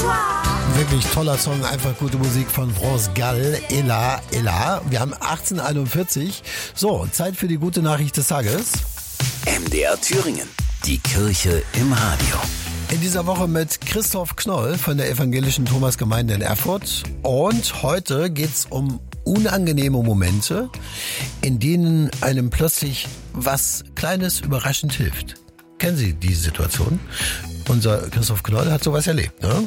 Wirklich toller Song, einfach gute Musik von France Gall, Ella, Ella. Wir haben 18:41. So, Zeit für die gute Nachricht des Tages. MDR Thüringen, die Kirche im Radio. In dieser Woche mit Christoph Knoll von der evangelischen Thomasgemeinde in Erfurt. Und heute geht's um unangenehme Momente, in denen einem plötzlich was Kleines überraschend hilft. Kennen Sie diese Situation? Unser Christoph Knoll hat sowas erlebt, ne?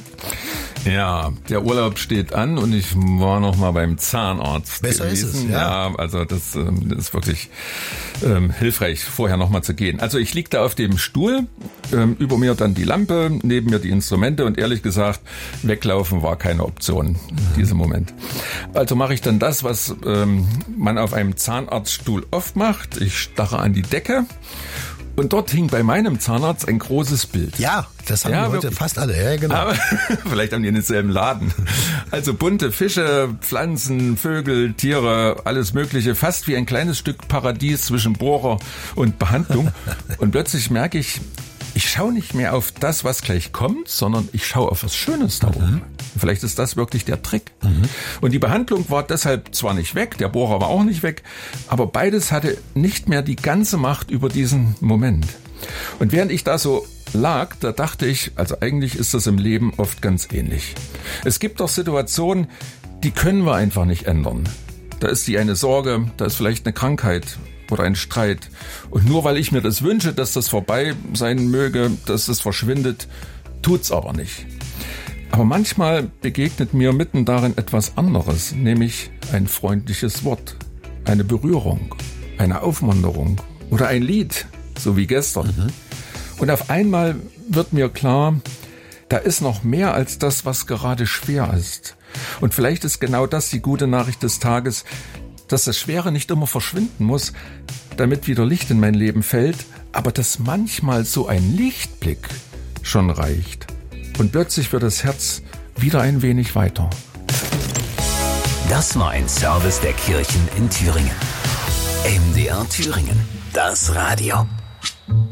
Ja, der Urlaub steht an und ich war noch mal beim Zahnarzt Besser gewesen. ist es, ja. Ja, also das ist wirklich hilfreich, vorher noch mal zu gehen. Also ich lieg da auf dem Stuhl, über mir dann die Lampe, neben mir die Instrumente und ehrlich gesagt, weglaufen war keine Option in diesem Moment. Also mache ich dann das, was man auf einem Zahnarztstuhl oft macht. Ich starre an die Decke. Und dort hing bei meinem Zahnarzt ein großes Bild. Ja, das haben wir heute wirklich fast alle, ja, genau. Aber vielleicht haben die in denselben Laden. Also bunte Fische, Pflanzen, Vögel, Tiere, alles Mögliche. Fast wie ein kleines Stück Paradies zwischen Bohrer und Behandlung. Und plötzlich merke ich schaue nicht mehr auf das, was gleich kommt, sondern ich schaue auf was Schönes da oben. Vielleicht ist das wirklich der Trick. Und die Behandlung war deshalb zwar nicht weg, der Bohrer war auch nicht weg, aber beides hatte nicht mehr die ganze Macht über diesen Moment. Und während ich da so lag, da dachte ich, also eigentlich ist das im Leben oft ganz ähnlich. Es gibt doch Situationen, die können wir einfach nicht ändern. Da ist die eine Sorge, da ist vielleicht eine Krankheit oder ein Streit. Und nur weil ich mir das wünsche, dass das vorbei sein möge, dass es verschwindet, tut's aber nicht. Aber manchmal begegnet mir mitten darin etwas anderes, nämlich ein freundliches Wort, eine Berührung, eine Aufmunterung oder ein Lied, so wie gestern. Und auf einmal wird mir klar, da ist noch mehr als das, was gerade schwer ist. Und vielleicht ist genau das die gute Nachricht des Tages, dass das Schwere nicht immer verschwinden muss, damit wieder Licht in mein Leben fällt, aber dass manchmal so ein Lichtblick schon reicht. Und plötzlich wird das Herz wieder ein wenig weiter. Das war ein Service der Kirchen in Thüringen. MDR Thüringen, das Radio.